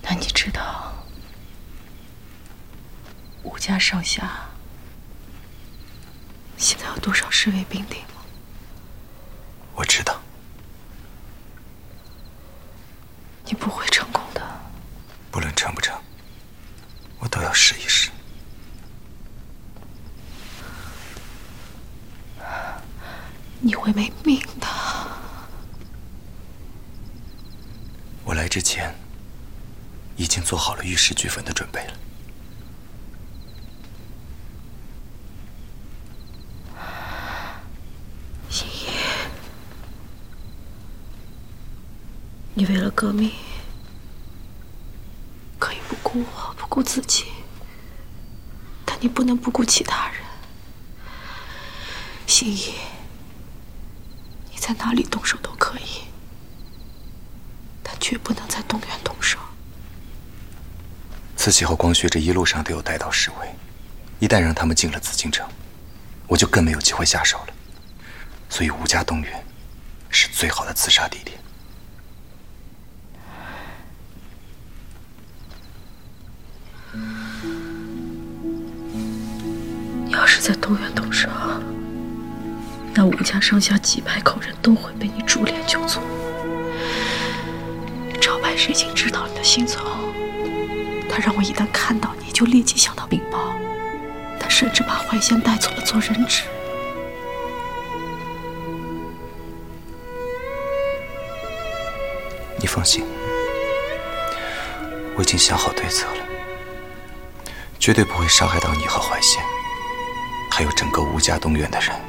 那你知道吴家上下现在有多少侍卫兵丁吗？ 我知道。 你不会成功的。 不论成不成，我都要试一试。 你会没命的。 我来之前已经做好了玉石俱焚的准备了。 心怡，你为了革命可以不顾我，不顾自己，但你不能不顾其他人。心怡，你在哪里动手都可以，但绝不能在东园动手。 慈禧和光绪这一路上都有带到侍卫，一旦让他们进了紫禁城，我就更没有机会下手了。所以吴家东园是最好的刺杀地点。 要是在东园动手，那吴家上下几百口人都会被你株连九族。赵白石已经知道你的行踪，他让我一旦看到你就立即向他禀报，他甚至把怀仙带走了做人质。 你放心，我已经想好对策了，绝对不会伤害到你和怀仙，还有整个吴家东园的人。